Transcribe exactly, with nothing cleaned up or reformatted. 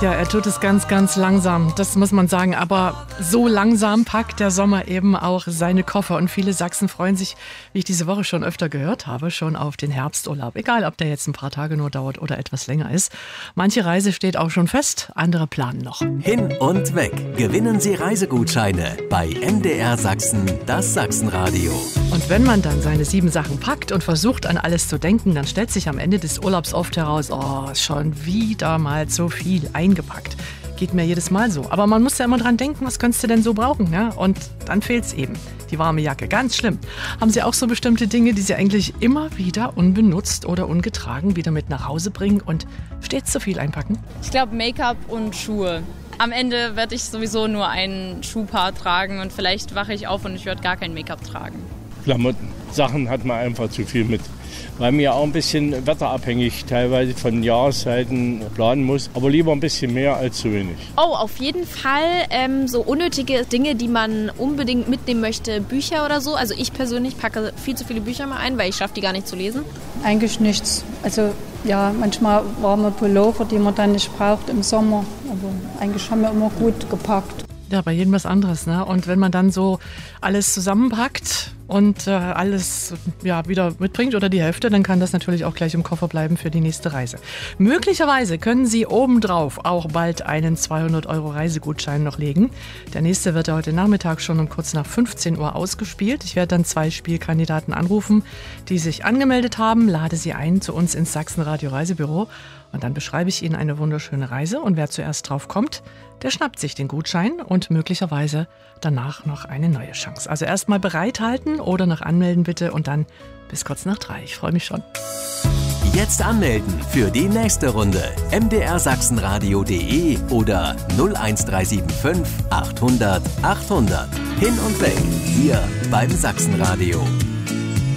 Ja, er tut es ganz, ganz langsam, das muss man sagen. Aber so langsam packt der Sommer eben auch seine Koffer. Und viele Sachsen freuen sich, wie ich diese Woche schon öfter gehört habe, schon auf den Herbsturlaub. Egal, ob der jetzt ein paar Tage nur dauert oder etwas länger ist. Manche Reise steht auch schon fest, andere planen noch. Hin und weg. Gewinnen Sie Reisegutscheine bei M D R Sachsen, das Sachsenradio. Und wenn man dann seine sieben Sachen packt und versucht, an alles zu denken, dann stellt sich am Ende des Urlaubs oft heraus, oh, ist schon wieder mal so viel eingepackt. Geht mir jedes Mal so. Aber man muss ja immer dran denken, was könntest du denn so brauchen? Ne? Und dann fehlt's eben. Die warme Jacke, ganz schlimm. Haben Sie auch so bestimmte Dinge, die Sie eigentlich immer wieder unbenutzt oder ungetragen wieder mit nach Hause bringen und stets zu viel einpacken? Ich glaube Make-up und Schuhe. Am Ende werde ich sowieso nur ein Schuhpaar tragen und vielleicht wache ich auf und ich werde gar kein Make-up tragen. Klamotten, Sachen hat man einfach zu viel mit. Weil man ja auch ein bisschen wetterabhängig teilweise von Jahreszeiten planen muss. Aber lieber ein bisschen mehr als zu wenig. Oh, auf jeden Fall ähm, so unnötige Dinge, die man unbedingt mitnehmen möchte. Bücher oder so. Also ich persönlich packe viel zu viele Bücher mal ein, weil ich schaffe die gar nicht zu lesen. Eigentlich nichts. Also ja, manchmal warme Pullover, die man dann nicht braucht im Sommer. Aber eigentlich haben wir immer gut gepackt. Ja, bei jedem was anderes, ne? Und wenn man dann so alles zusammenpackt und äh, alles ja, wieder mitbringt oder die Hälfte, dann kann das natürlich auch gleich im Koffer bleiben für die nächste Reise. Möglicherweise können Sie obendrauf auch bald einen zweihundert Euro Reisegutschein noch legen. Der nächste wird ja heute Nachmittag schon um kurz nach fünfzehn Uhr ausgespielt. Ich werde dann zwei Spielkandidaten anrufen, die sich angemeldet haben, lade sie ein zu uns ins Sachsenradio Reisebüro. Und dann beschreibe ich Ihnen eine wunderschöne Reise und wer zuerst drauf kommt, der schnappt sich den Gutschein und möglicherweise danach noch eine neue Chance. Also erstmal bereithalten oder noch anmelden bitte und dann bis kurz nach drei. Ich freue mich schon. Jetzt anmelden für die nächste Runde. m d r sachsenradio punkt de oder null eins drei sieben fünf achthundert achthundert. Hin und weg, hier beim Sachsenradio.